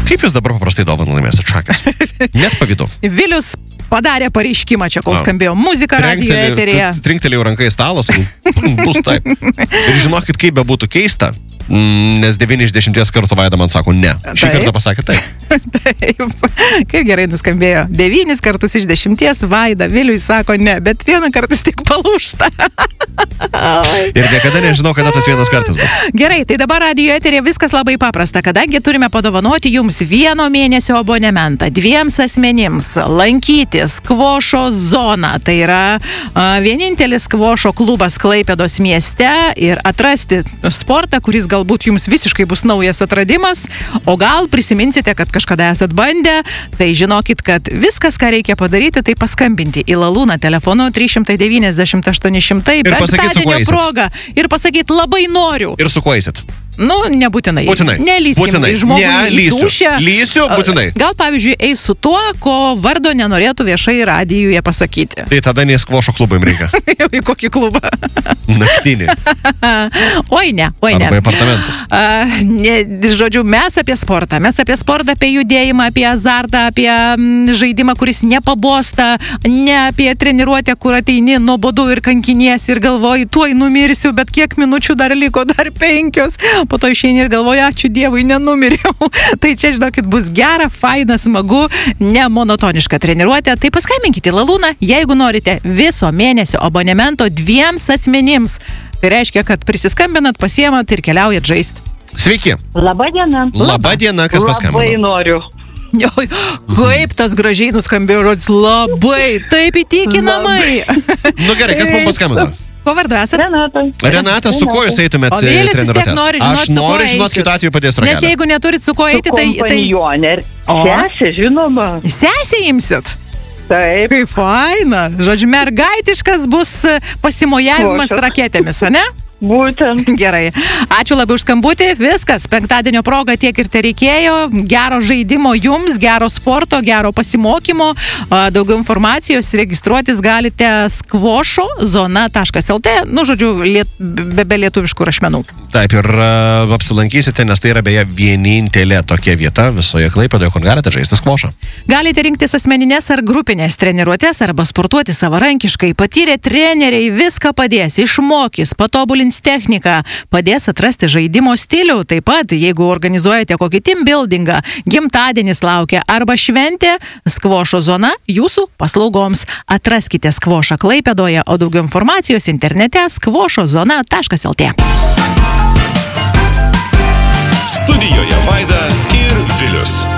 Kaip jūs dabar paprastai dovaną laimėsit šakės? Net pavydu. Vilius padarė pareiškimą čia, kol skambėjo muzika radijo eteryje. Trinktelėjau ranką į stalą, bus taip. Ir žinokit, kaip be būtų keista, nes 9 iš 10 kartų Vaida man sako ne. Šį kartą pasakė taip. Taip. Kaip gerai nuskambėjo. 9 kartus iš 10 Vaida Viliui sako ne, bet 1 kartus tik palūžta. Ir niekada nežinau, kada tas 1 kartas bus. Gerai, tai dabar radijo eterėje viskas labai paprasta, kadangi turime padovanoti jums 1 mėnesio abonementą 2 asmenims lankyti skvošo zoną. Tai yra vienintelis skvošo klubas Klaipėdos mieste ir atrasti sportą, kuris galbūt jums visiškai bus naujas atradimas, o gal prisiminsite, kad kažkada esat bandę, tai žinokit, kad viskas, ką reikia padaryti, tai paskambinti į Lalūną telefonu 390 800 penktadienio progą ir pasakyti labai noriu. Ir su kuo eisit? Nu, nebūtinai. Būtinai. Nelyskim žmogui į dušę. Lysiu, būtinai. Gal, pavyzdžiui, eis su tuo, ko vardo nenorėtų viešai radijuje pasakyti. Tai tada nei skvošo klubą jums reikia. Į kokį klubą? Naktinį. Oi ne. Arba apartamentus. Žodžiu, mes apie sportą, apie judėjimą, apie azartą, apie žaidimą, kuris nepabosta, ne apie treniruotę, kur ateini nuobodu ir kankiniesi ir galvoji, tuoj numirsiu, bet kiek minučių dar liko, dar 5. Po to išeini ir galvoju, ačiū Dievui, nenumiriau. Tai čia, žinokit, bus gera, faina, smagu, nemonotoniška treniruotė. Tai paskambinkite Lalūną, jeigu norite viso mėnesio abonemento 2 asmenims. Tai reiškia, kad prisiskambinat, pasiemat ir keliaujat žaisti. Sveiki. Labadiena. Labadiena, kas paskambino? Labai noriu. Kaip tas gražiai nuskambėjo žodis, labai, taip įtikinamai. Nu gerai, kas mums paskambino? Ko vardu esat? Renata, su kuo jūs eitumėt treniruotės? O Vėlis vis tiek nori žinot, su kuo eisit. Žinot, kitą atveju padės ragelį. Nes jeigu neturit su kuo eiti, tai... Su kompanionė. Sesė, žinoma. Sesė imsit? Taip. Kaip faina. Žodžiu, mergaitiškas bus pasimojavimas raketėmis, ane? Būtent. Gerai. Ačiū labai už skambutį. Viskas. Penktadienio proga tiek ir tai reikėjo. Gero žaidimo jums, gero sporto, gero pasimokymo. Daugiau informacijos registruotis galite skvošozona.lt. Nu, žodžiu, be lietuviškų rašmenų. Taip, ir apsilankysite, nes tai yra beje vienintelė tokia vieta visoje Klaipėdoje, kur galite žaisti skvošą. Galite rinktis asmeninės ar grupinės treniruotės arba sportuoti savarankiškai. Patyrę treneriai viską padės, išmokys, patobulins techniką, padės atrasti žaidimo stilių. Taip pat, jeigu organizuojate kokį team buildingą, gimtadienis laukia arba šventė, skvošo zona jūsų paslaugoms. Atraskite skvošą Klaipėdoje, o daugiau informacijos internete skvošozona.lt. Studijoje Vaida ir Vilius.